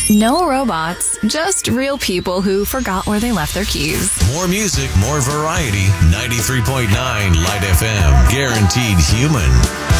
No robots, just real people who forgot where they left their keys. More music, more variety. 93.9 Light FM. Guaranteed human.